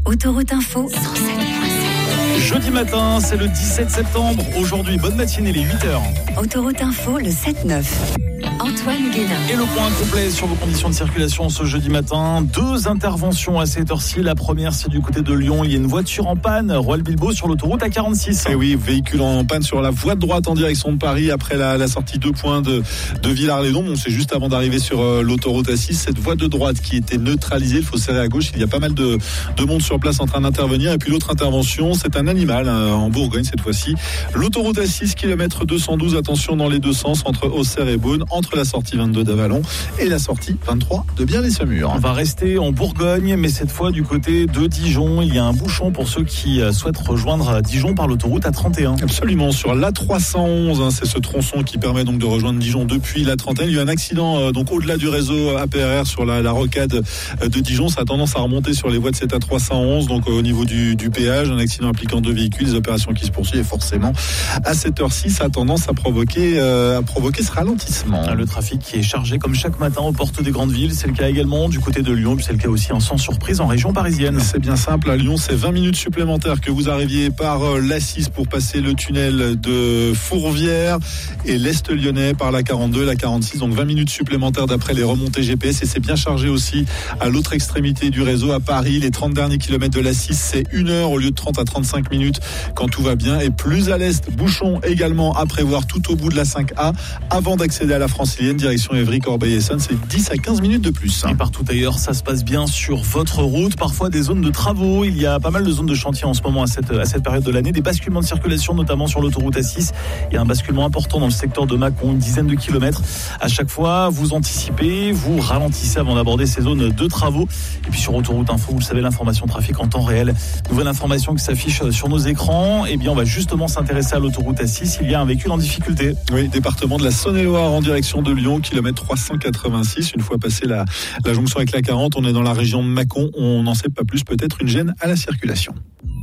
Autoroute Info 107.7. Jeudi matin, c'est le 17 septembre. Aujourd'hui, bonne matinée, les 8h. Autoroute Info, le 7-9. Antoine Guénin. Et le point complet sur vos conditions de circulation ce jeudi matin. 2 interventions à cette heure-ci. La première, c'est du côté de Lyon. Il y a une voiture en panne, Royal Bilbao, sur l'autoroute A46. Et oui, véhicule en panne sur la voie de droite en direction de Paris après la sortie 2 points de Villars-les-Dômes. Bon, c'est juste avant d'arriver sur l'autoroute A6. Cette voie de droite qui était neutralisée, il faut serrer à gauche. Il y a pas mal de monde sur place en train d'intervenir. Et puis l'autre intervention, c'est un animal en Bourgogne cette fois-ci. L'autoroute A6, kilomètre 212. Attention dans les deux sens entre Auxerre et Beaune, entre la sortie 22 d'Avallon et la sortie 23 de Biarritz-Saumur. On va rester en Bourgogne, mais cette fois du côté de Dijon. Il y a un bouchon pour ceux qui souhaitent rejoindre Dijon par l'autoroute A31. Absolument, sur l'A311, c'est ce tronçon qui permet donc de rejoindre Dijon depuis l'A31. Il y a eu un accident donc au-delà du réseau APRR sur la rocade de Dijon. Ça a tendance à remonter sur les voies de cette A311, donc au niveau du péage. Un accident impliquant 2 véhicules, des opérations qui se poursuivent et forcément à cette heure-ci, ça a tendance à provoquer ce ralentissement. Le trafic qui est chargé comme chaque matin aux portes des grandes villes. C'est le cas également du côté de Lyon, puis c'est le cas aussi sans surprise en région parisienne. C'est bien simple, à Lyon, c'est 20 minutes supplémentaires que vous arriviez par l'A6 pour passer le tunnel de Fourvière et l'Est lyonnais par la 42, la 46. Donc 20 minutes supplémentaires d'après les remontées GPS, et c'est bien chargé aussi à l'autre extrémité du réseau à Paris. Les 30 derniers kilomètres de l'A6, c'est 1 heure au lieu de 30 à 35 minutes quand tout va bien. Et plus à l'Est, bouchon également à prévoir tout au bout de la 5A avant d'accéder à la Francilienne, direction Évry, Corbeil-Essonnes, c'est 10 à 15 minutes de plus. Et partout ailleurs, ça se passe bien sur votre route. Parfois des zones de travaux. Il y a pas mal de zones de chantier en ce moment à cette période de l'année. Des basculements de circulation, notamment sur l'autoroute A6. Il y a un basculement important dans le secteur de Mâcon, une dizaine de kilomètres. À chaque fois, vous anticipez, vous ralentissez avant d'aborder ces zones de travaux. Et puis sur Autoroute Info, vous le savez, l'information trafic en temps réel. Nouvelle information qui s'affiche sur nos écrans. Eh bien, on va justement s'intéresser à l'autoroute A6. Il y a un véhicule en difficulté. Oui, département de la Saône-et-Loire en direction de Lyon, kilomètre 386. Une fois passé la jonction avec la 40, on est dans la région de Mâcon. On n'en sait pas plus, peut-être une gêne à la circulation.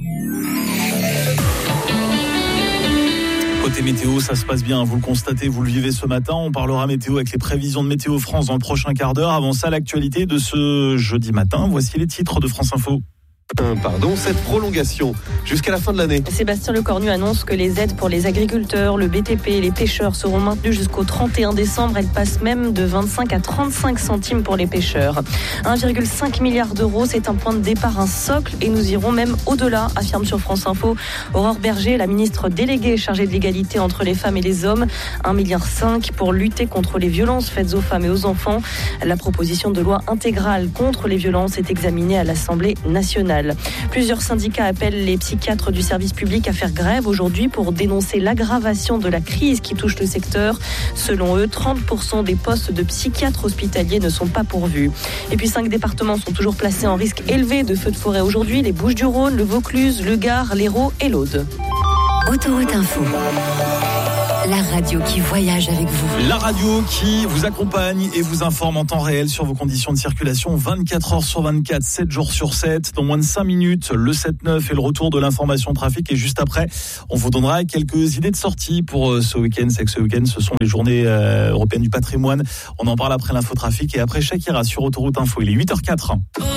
Côté météo, ça se passe bien, vous le constatez, vous le vivez ce matin. On parlera météo avec les prévisions de Météo France dans le prochain quart d'heure. Avant ça, l'actualité de ce jeudi matin. Voici les titres de France Info. Cette prolongation jusqu'à la fin de l'année. Sébastien Lecornu annonce que les aides pour les agriculteurs, le BTP et les pêcheurs seront maintenues jusqu'au 31 décembre. Elles passent même de 25 à 35 centimes pour les pêcheurs. 1,5 milliard d'euros, c'est un point de départ, un socle, et nous irons même au-delà, affirme sur France Info Aurore Berger, la ministre déléguée chargée de l'égalité entre les femmes et les hommes. 1,5 milliard pour lutter contre les violences faites aux femmes et aux enfants. La proposition de loi intégrale contre les violences est examinée à l'Assemblée nationale. Plusieurs syndicats appellent les psychiatres du service public à faire grève aujourd'hui pour dénoncer l'aggravation de la crise qui touche le secteur. Selon eux, 30% des postes de psychiatres hospitaliers ne sont pas pourvus. Et puis 5 départements sont toujours placés en risque élevé de feux de forêt aujourd'hui. Les Bouches-du-Rhône, le Vaucluse, le Gard, l'Hérault et l'Aude. Autoroute Info. La radio qui voyage avec vous. La radio qui vous accompagne et vous informe en temps réel sur vos conditions de circulation 24 heures sur 24, 7 jours sur 7. Dans moins de 5 minutes, le 7-9 et le retour de l'information trafic. Et juste après, on vous donnera quelques idées de sortie pour ce week-end. C'est que ce week-end, ce sont les journées européennes du patrimoine. On en parle après l'infotrafic et après Shakira sur Autoroute Info. Il est 8h04.